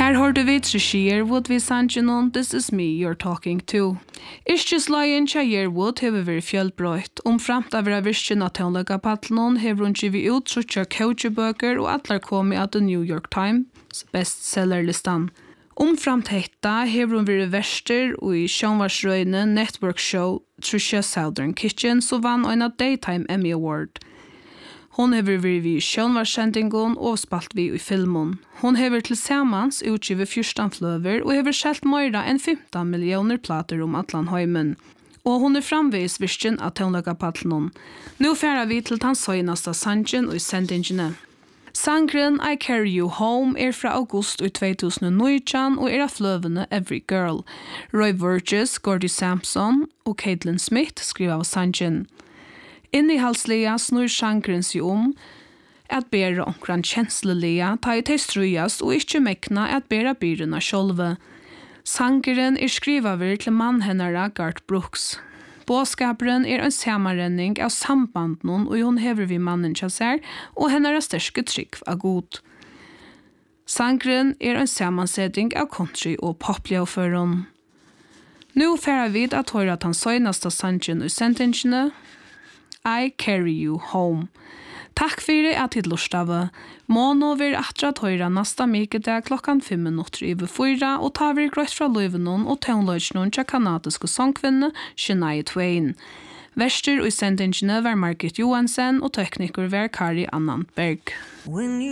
Her har du vid Sherwood vid Sanchinon, This Is Me You're Talking To. Yrkesleien tja Sherwood hever vært fjellbrøyt. Omframt av vera virkjen av tonlega pattelen hever hun givet ut trutja coachebøker og atler kom i at The New York Times bestsellerlistan. Omframt hetta hever hun vært verster og i sjånvarsrøyne network show Trisha Southern Kitchen så vann en av Daytime Emmy Award. Hon hever vært vi i sjånvarssendingen og spalt vi i filmen. Hon hever til samans utgivet 14 fløver og hever skjelt møyra enn 15 millioner plater om Atlanheimen. Og hon framvis virkjen av tonlega pattelen. Nå færer vi til den søgneste sangen og i sendingene. Sangren I Carry You Home fra august i 2019 og av fløvene Every Girl. Roy Burgess, Gordy Sampson og Caitlin Smith skriver av sangen. Innihalsliga snur sangren seg at bera omkran kjenslelia, ta i testrujast og ikkje mekna at bera byruna sjolve. Sangeren skrivaver til mann hennara Garth Brooks. Båskaperen en samarrenning av sambanden og hun hever vi mannen kjasser og hennara sterske trygg av god. Sangeren en samansetting av country og popleoføren. Nå færer vi at høyre at han søgneste sangen og sentingene I Carry You Home. Takk fyrir at hit lustave. Måno vir atra tøyra nasta mykede klokkan 3:05 og ta vir grøtt fra løyvenon og tøgnløysnon tja kanadiske sangkvinne Shania Twain. Verster og sendingene var Margit Johansen og tekniker var Kari Annandberg.